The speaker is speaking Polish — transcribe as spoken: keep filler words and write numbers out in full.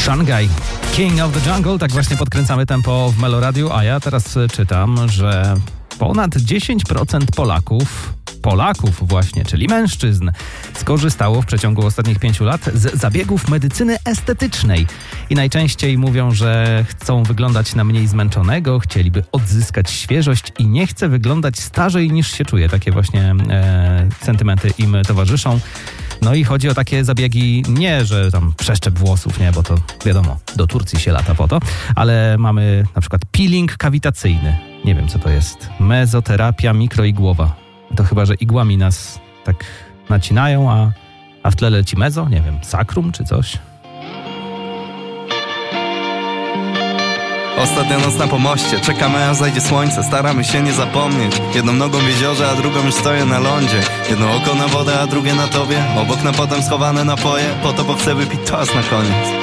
Shanghai, King of the Jungle, tak właśnie podkręcamy tempo w Meloradiu, a ja teraz czytam, że ponad dziesięć procent Polaków, Polaków właśnie, czyli mężczyzn, skorzystało w przeciągu ostatnich pięciu lat z zabiegów medycyny estetycznej. I najczęściej mówią, że chcą wyglądać na mniej zmęczonego, chcieliby odzyskać świeżość i nie chce wyglądać starzej niż się czuje. Takie właśnie e, sentymenty im towarzyszą. No i chodzi o takie zabiegi, nie, że tam przeszczep włosów, nie, bo to wiadomo, do Turcji się lata po to, ale mamy na przykład peeling kawitacyjny. Nie wiem, co to jest. Mezoterapia mikroigłowa. To chyba, że igłami nas tak nacinają, a, a w tle leci mezo, nie wiem, sakrum czy coś. Ostatnia noc na pomoście, czekamy aż zajdzie słońce, staramy się nie zapomnieć. Jedną nogą w jeziorze, a drugą już stoję na lądzie. Jedno oko na wodę, a drugie na tobie, obok na potem schowane napoje. Po to, bo chcę wypić toast na koniec.